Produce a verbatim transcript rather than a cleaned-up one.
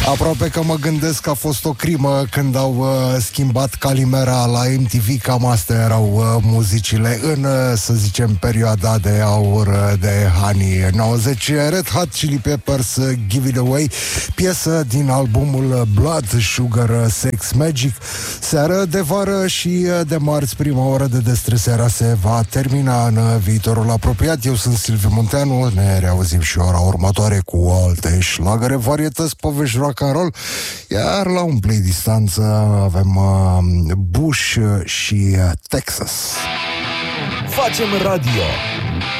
Aproape că mă gândesc că a fost o crimă când au uh, schimbat Calimera la M T V. Cam astea erau uh, muzicile în, uh, să zicem, perioada de aur uh, de anii nouăzeci. Red Hot Chili Peppers, uh, Give It Away, piesă din albumul Blood Sugar Sex Magic. Seară de vară și uh, de marți, prima oră de destresarea se va termina în uh, viitorul apropiat. Eu sunt Silviu Munteanu, ne reauzim și ora următoare cu alte șlagăre, varietăți, povești, rock and roll. Iar la un play distanță avem uh, Bush și uh, Texas. Facem radio.